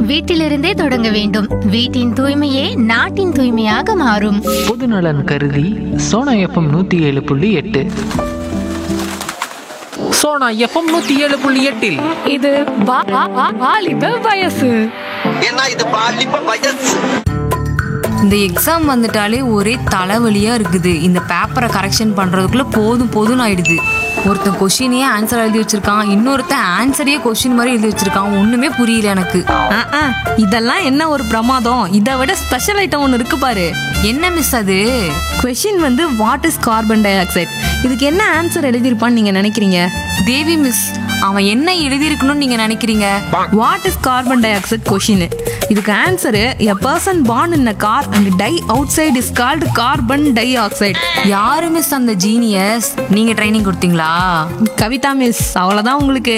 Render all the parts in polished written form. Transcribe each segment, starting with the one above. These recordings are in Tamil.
வீட்டிலிருந்தே தொடங்க வேண்டும். வீட்டின் தூய்மையே நாட்டின் தூய்மையாக மாறும். பொதுநலன் கருதி சோனா எஃப்எம் 107.8. சோனா எஃப்எம் 107.8 இது வாலிப வயசு. ஏன்னா இது பாலிப்ப வயசு. இந்த எக்ஸாம் வந்துட்டாலே ஒரே தலைவலியா இருக்குது. இந்த பேப்பரை கரெக்ஷன் பண்றதுக்குள்ள போதும் ஆயிடுது. ஒருத்தன் கொஸ்டினையே ஆன்சர் எழுதி வச்சிருக்கான், இன்னொருத்தன் ஆன்சரையே கொஸ்டின் மாதிரி எழுதி வச்சிருக்கான். ஒண்ணுமே புரியல எனக்கு. இதெல்லாம் என்ன ஒரு பிரமாதம். இதை விட ஸ்பெஷல் ஐட்டம் ஒன்று இருக்கு பாரு. என்ன மிஸ் அது? கொஸ்டின் வந்து what is carbon di oxide. இதுக்கு என்ன ஆன்சர் எழுதியிருப்பான்னு நீங்க நினைக்கிறீங்க? தேவி மிஸ், அவன் என்ன எழுதியிருக்கணும்னு நீங்க நினைக்கிறீங்க? What is carbon di oxide question. இதுக்கு answer a person born in a car and die outside is called carbon dioxide. யாரு மிஸ் அந்த ஜீனியஸ்? நீங்க ட்ரைனிங் கொடுத்தீங்களா? கவிதா மிஸ், அவ்வளவுதான் உங்களுக்கு.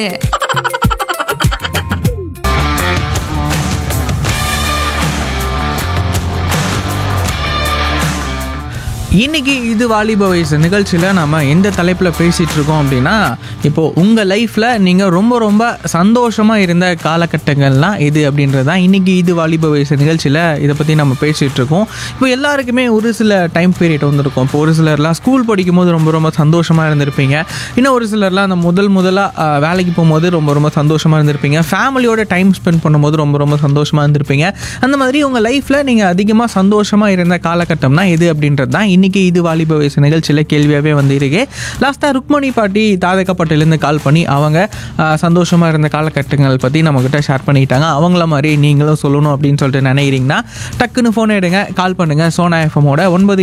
இன்றைக்கி இது வாலிப வயசு நிகழ்ச்சியில் நம்ம எந்த தலைப்பில் பேசிகிட்டு இருக்கோம் அப்படின்னா, இப்போது உங்கள் லைஃப்பில் நீங்கள் ரொம்ப ரொம்ப சந்தோஷமாக இருந்த காலகட்டங்கள்லாம் இது அப்படின்றது தான் இன்றைக்கி இது வாலிப வயசு நிகழ்ச்சியில் இதை பற்றி நம்ம பேசிகிட்டு இருக்கோம். இப்போ எல்லாருக்குமே ஒரு சில டைம் பீரியட் வந்துருக்கும். இப்போ ஒரு சிலர்லாம் ஸ்கூல் படிக்கும் போது ரொம்ப ரொம்ப சந்தோஷமாக இருந்திருப்பீங்க. இன்னும் ஒரு சிலர்லாம் அந்த முதலாக வேலைக்கு போகும்போது ரொம்ப ரொம்ப சந்தோஷமாக இருந்திருப்பீங்க. ஃபேமிலியோட டைம் ஸ்பெண்ட் பண்ணும்போது ரொம்ப ரொம்ப சந்தோஷமாக இருந்திருப்பீங்க. அந்த மாதிரி உங்கள் லைஃப்பில் நீங்கள் அதிகமாக சந்தோஷமாக இருந்த காலகட்டம்னா இது அப்படின்றது தான் இன்னைக்கு இது வாலிப வயசு நிகழ்ச்சியில் கேள்வியாகவே வந்து இருக்கு. லாஸ்ட்டாக ருக்மணி பாட்டி தாதகப்பட்டிலேருந்து கால் பண்ணி அவங்க சந்தோஷமாக இருந்த காலகட்டங்கள் பற்றி நம்மக்கிட்ட ஷேர் பண்ணிக்கிட்டாங்க. அவங்கள மாதிரி நீங்களும் சொல்லணும் அப்படின்னு சொல்லிட்டு நினைக்கிறீங்கன்னா டக்குன்னு ஃபோன் எடுங்க, கால் பண்ணுங்கள். சோனா எஃப்எம்மோட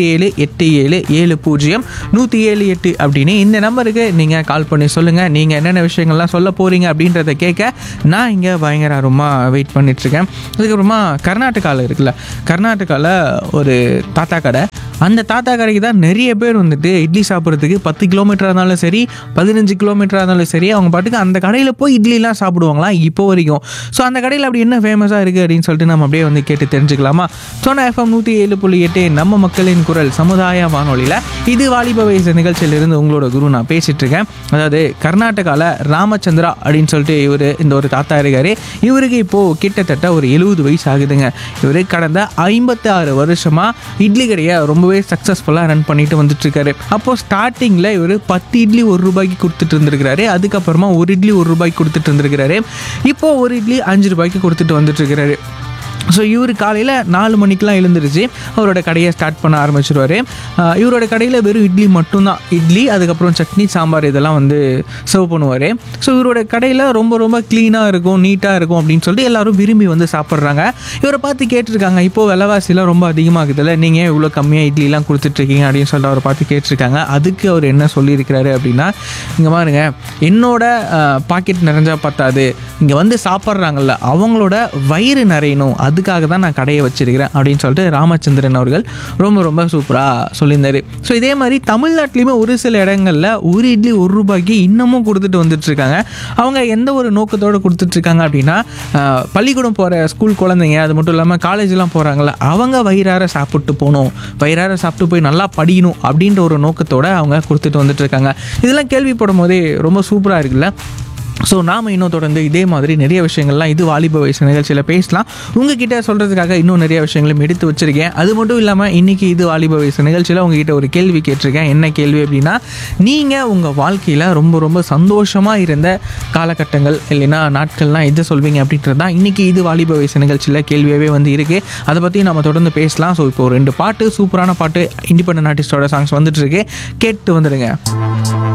9787700178 அப்படின்னு இந்த நம்பருக்கு நீங்கள் கால் பண்ணி சொல்லுங்கள். நீங்கள் என்னென்ன விஷயங்கள்லாம் சொல்ல போகிறீங்க அப்படின்றத கேட்க நான் இங்கே பயங்கர ஆர்வமாக வெயிட் பண்ணிட்டுருக்கேன். அதுக்கப்புறமா கர்நாடகாவில் இருக்குல்ல, கர்நாடகாவில் ஒரு தாத்தா கடை. அந்த தாத்தா கடைக்கு தான் நிறைய பேர் வந்துட்டு இட்லி சாப்பிட்றதுக்கு 10 கிலோமீட்டராக இருந்தாலும் சரி, 15 கிலோமீட்டராக இருந்தாலும் சரி, அவங்க பாட்டுக்கு அந்த கடையில் போய் இட்லிலாம் சாப்பிடுவாங்களாம் இப்போ வரைக்கும். ஸோ அந்த கடையில் அப்படி என்ன ஃபேமஸாக இருக்குது அப்படின்னு சொல்லிட்டு நம்ம அப்படியே வந்து கேட்டு தெரிஞ்சுக்கலாமா? சோனா எஃப்எம் 107.8 நம்ம மக்களின் குரல் சமுதாய வானொலியில் இது வாலிப வயசு நிகழ்ச்சியிலிருந்து உங்களோட குரு நான் பேசிகிட்டு இருக்கேன். அதாவது கர்நாடகாவில் ராமச்சந்திரா அப்படின்னு சொல்லிட்டு இவர் இந்த ஒரு தாத்தா இருக்கார். இவருக்கு இப்போது கிட்டத்தட்ட ஒரு 70 வயசு ஆகுதுங்க. இவர் கடந்த 56 வருஷமாக இட்லி கடையை ரொம்பவே சக்ஸஸ்ஃபுல்லாக ரன் பண்ணிட்டு வந்துட்டு இருக்காரு. அப்போது ஸ்டார்டிங்கில் இவர் 10 இட்லி 1 ரூபாய்க்கு கொடுத்துட்டு இருந்திருக்கிறாரு. அதுக்கப்புறமா 1 இட்லி 1 ரூபாய்க்கு கொடுத்துட்டு இருந்திருக்கிறாரு. இப்போது 1 இட்லி 5 ரூபாய்க்கு கொடுத்துட்டு வந்துட்டு இருக்கிறாரு. ஸோ இவர் காலையில் 4 மணிக்கெலாம் எழுந்திருச்சு அவரோட கடையை ஸ்டார்ட் பண்ண ஆரம்பிச்சிருவார். இவரோட கடையில் வெறும் இட்லி மட்டும்தான், இட்லி அதுக்கப்புறம் சட்னி சாம்பார் இதெல்லாம் வந்து சர்வ் பண்ணுவார். ஸோ இவரோட கடையில் ரொம்ப ரொம்ப க்ளீனாக இருக்கும், நீட்டாக இருக்கும் அப்படின்னு சொல்லிட்டு எல்லோரும் விரும்பி வந்து சாப்பிட்றாங்க. இவரை பார்த்து கேட்டிருக்காங்க, இப்போது விலைவாசிலாம் ரொம்ப அதிகமாகுதுல்ல, நீங்கள் இவ்வளோ கம்மியாக இட்லிலாம் கொடுத்துட்ருக்கீங்க அப்படின்னு சொல்லிட்டு அவரை பார்த்து கேட்டிருக்காங்க. அதுக்கு அவர் என்ன சொல்லியிருக்கிறாரு அப்படின்னா, இங்கே பாருங்க, என்னோட பாக்கெட் நிறைஞ்சா பத்தாது, இங்கே வந்து சாப்பிட்றாங்கல்ல அவங்களோட வயிறு நிறையணும், அதுக்காக தான் நான் கடையை வச்சிருக்கிறேன் அப்படின்னு சொல்லிட்டு ராமச்சந்திரன் அவர்கள் ரொம்ப ரொம்ப சூப்பராக சொல்லியிருந்தாரு. ஸோ இதே மாதிரி தமிழ்நாட்டிலையுமே ஒரு சில இடங்களில் 1 இட்லி 1 ரூபாய்க்கு இன்னமும் கொடுத்துட்டு வந்துட்டுருக்காங்க. அவங்க எந்த ஒரு நோக்கத்தோடு கொடுத்துட்ருக்காங்க அப்படின்னா, பள்ளிக்கூடம் போகிற ஸ்கூல் குழந்தைங்க, அது மட்டும் இல்லாமல் காலேஜெலாம் போகிறாங்கல்ல, அவங்க வயிறார சாப்பிட்டு போகணும், வயிறார சாப்பிட்டு போய் நல்லா படிக்கணும் அப்படின்ற ஒரு நோக்கத்தோடு அவங்க கொடுத்துட்டு வந்துட்டுருக்காங்க. இதெல்லாம் கேள்விப்படும் போதே ரொம்ப சூப்பராக இருக்குல்ல. ஸோ நாம் இன்னும் தொடர்ந்து இதே மாதிரி நிறைய விஷயங்கள்லாம் இது வாலிப வயசு நிகழ்ச்சியில் பேசலாம். உங்ககிட்ட சொல்கிறதுக்காக இன்னும் நிறைய விஷயங்களும் எடுத்து வச்சுருக்கேன். அது மட்டும் இல்லாமல் இன்றைக்கி இது வாலிப வயசு நிகழ்ச்சியில் உங்ககிட்ட ஒரு கேள்வி கேட்டிருக்கேன். என்ன கேள்வி அப்படின்னா, நீங்கள் உங்கள் வாழ்க்கையில் ரொம்ப ரொம்ப சந்தோஷமாக இருந்த காலகட்டங்கள் இல்லைன்னா நாட்கள்லாம் எது சொல்வீங்க அப்படின்றது தான் இன்றைக்கி இது வாலிப வயசு நிகழ்ச்சியில் கேள்வியாகவே வந்து இருக்குது. அதை பற்றி நம்ம தொடர்ந்து பேசலாம். ஸோ இப்போ 2 பாட்டு, சூப்பரான பாட்டு, இண்டிபெண்டன்ட் ஆர்டிஸ்டோட சாங்ஸ் வந்துட்டு இருக்கு, கேட்டு வந்துடுங்க.